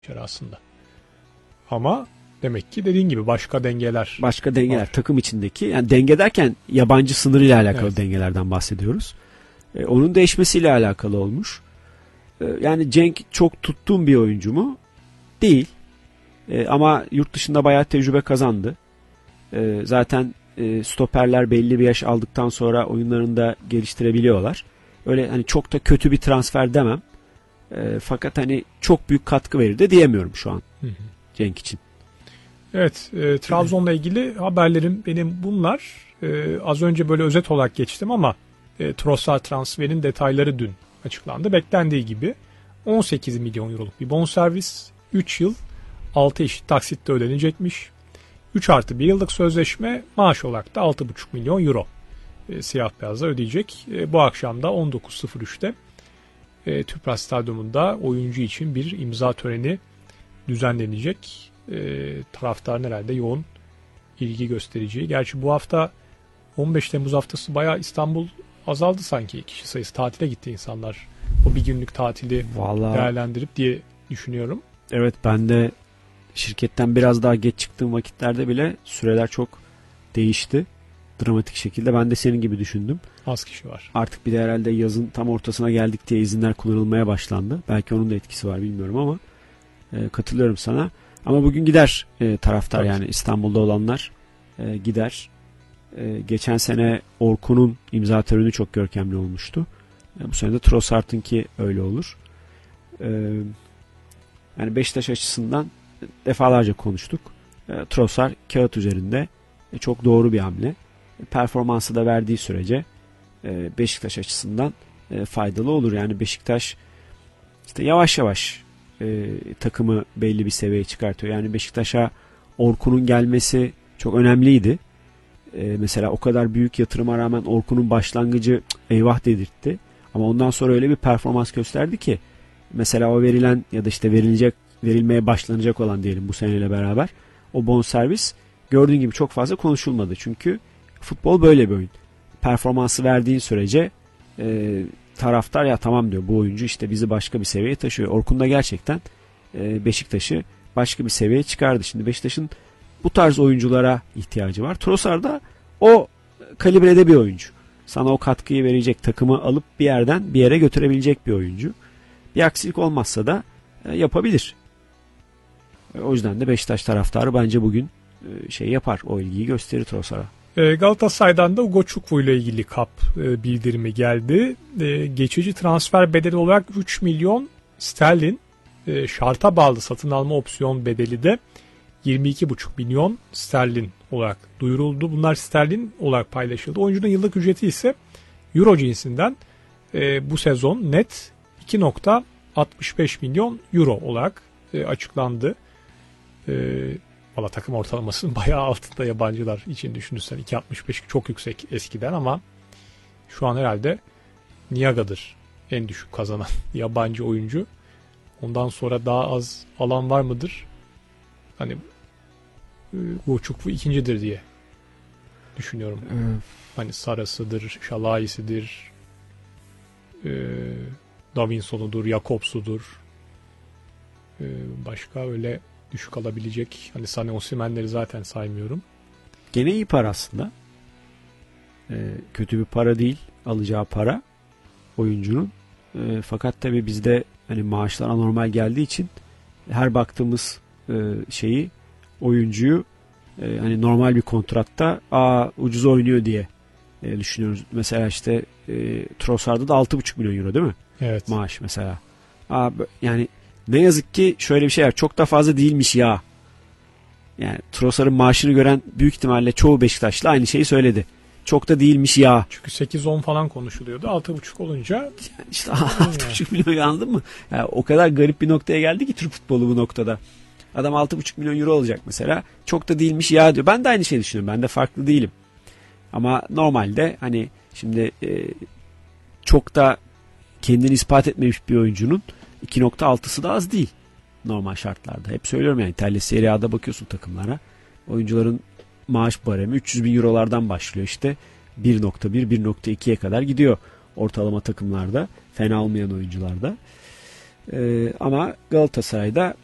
aslında. Ama demek ki dediğin gibi başka dengeler. Başka dengeler var. Takım içindeki, yani denge derken yabancı sınırıyla alakalı evet. dengelerden bahsediyoruz. Onun değişmesiyle alakalı olmuş. Yani Cenk çok tuttuğum bir oyuncu mu? Değil. Ama yurt dışında bayağı tecrübe kazandı. Zaten stoperler belli bir yaş aldıktan sonra oyunlarını da geliştirebiliyorlar. Öyle hani çok da kötü bir transfer demem. Fakat hani çok büyük katkı verir de diyemiyorum şu an Cenk için. Evet, Trabzon'la ilgili haberlerim benim bunlar. Az önce böyle özet olarak geçtim ama Trossard transferinin detayları dün açıklandı. Beklendiği gibi 18 milyon euroluk bir bonservis, 3 yıl 6 eşit taksitte ödenecekmiş. 3 artı 1 yıllık sözleşme, maaş olarak da 6,5 milyon euro siyah beyazla ödeyecek. Bu akşam da 19.03'te Tüpraş Stadyumunda oyuncu için bir imza töreni düzenlenecek. Taraftarın herhalde yoğun ilgi göstereceği. Gerçi bu hafta 15 Temmuz haftası bayağı İstanbul azaldı sanki. Kişi sayısı, tatile gitti insanlar. O bir günlük tatili değerlendirip diye düşünüyorum. Evet, ben de şirketten biraz daha geç çıktığım vakitlerde bile süreler çok değişti. Dramatik şekilde. Ben de senin gibi düşündüm. Az kişi var. Artık bir de herhalde yazın tam ortasına geldik diye izinler kullanılmaya başlandı. Belki onun da etkisi var, bilmiyorum ama katılıyorum sana. Ama bugün gider taraftar. Tabii. Yani İstanbul'da olanlar gider. Geçen sene Orkun'un imza töreni çok görkemli olmuştu. Bu sene de Trossard'ınki öyle olur. Yani Beşiktaş açısından defalarca konuştuk. Trossard kağıt üzerinde çok doğru bir hamle. Performansı da verdiği sürece Beşiktaş açısından faydalı olur. Yani Beşiktaş işte yavaş yavaş takımı belli bir seviyeye çıkartıyor. Yani Beşiktaş'a Orkun'un gelmesi çok önemliydi. Mesela o kadar büyük yatırıma rağmen Orkun'un başlangıcı eyvah dedirtti. Ama ondan sonra öyle bir performans gösterdi ki mesela o verilen ya da işte verilmeye başlanacak olan diyelim bu seneyle beraber o bonservis gördüğün gibi çok fazla konuşulmadı. Çünkü futbol böyle bir oyun. Performansı verdiğin sürece taraftar ya tamam diyor, bu oyuncu işte bizi başka bir seviyeye taşıyor. Orkun da gerçekten Beşiktaş'ı başka bir seviyeye çıkardı. Şimdi Beşiktaş'ın bu tarz oyunculara ihtiyacı var. Trossard da o kalibrede bir oyuncu. Sana o katkıyı verecek, takımı alıp bir yerden bir yere götürebilecek bir oyuncu. Bir aksilik olmazsa da yapabilir. O yüzden de Beşiktaş taraftarı bence bugün yapar. O ilgiyi gösterir Trossard'a. Galatasaray'dan da Ugo Çukwu ile ilgili kap bildirimi geldi. Geçici transfer bedeli olarak 3 milyon sterlin, şarta bağlı satın alma opsiyon bedeli de 22,5 milyon sterlin olarak duyuruldu. Bunlar sterlin olarak paylaşıldı. Oyuncunun yıllık ücreti ise euro cinsinden bu sezon net 2,65 milyon euro olarak açıklandı. Valla takım ortalamasının bayağı altında yabancılar için düşünürsen. 2,65 çok yüksek eskiden ama şu an herhalde Niaga'dır en düşük kazanan yabancı oyuncu. Ondan sonra daha az alan var mıdır? Hani bu Çukwu ikincidir diye düşünüyorum. Hani Sarası'dır, Şalayisi'dir, Davinson'udur, Jakobs'udur. Başka öyle düşük alabilecek. Hani Sané, Osimhen'leri zaten saymıyorum. Gene iyi para aslında. Kötü bir para değil alacağı para oyuncunun. Fakat tabii bizde hani maaşlar anormal geldiği için her baktığımız oyuncuyu hani normal bir kontratta ucuz oynuyor diye düşünüyoruz. Mesela işte Trossard'da da 6,5 milyon euro değil mi? Evet. Maaş mesela. Yani ne yazık ki şöyle bir şey var. Çok da fazla değilmiş ya. Yani Trossard'ın maaşını gören büyük ihtimalle çoğu Beşiktaşlı aynı şeyi söyledi. Çok da değilmiş ya. Çünkü 8-10 falan konuşuluyordu. 6,5 olunca yani işte 6,5 milyon, anladın mı? Yani o kadar garip bir noktaya geldi ki Türk futbolu bu noktada. Adam 6,5 milyon euro alacak mesela. Çok da değilmiş ya diyor. Ben de aynı şeyi düşünüyorum. Ben de farklı değilim. Ama normalde hani şimdi çok da kendini ispat etmemiş bir oyuncunun 2,6'sı da az değil. Normal şartlarda. Hep söylüyorum yani İtalya Serie A'da bakıyorsun takımlara. Oyuncuların maaş baremi 300 bin eurolardan başlıyor işte. 1,1-1,2'ye kadar gidiyor ortalama takımlarda. Fena olmayan oyuncularda. Ama Galatasaray'da